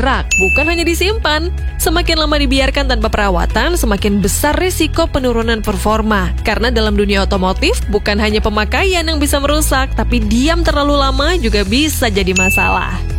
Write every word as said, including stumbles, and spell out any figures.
bergerak, bukan hanya disimpan. Semakin lama dibiarkan tanpa perawatan, semakin besar risiko penurunan performa. Karena dalam dunia otomotif, bukan hanya pemakaian yang bisa merusak, tapi diam terlalu lama juga bisa jadi masalah.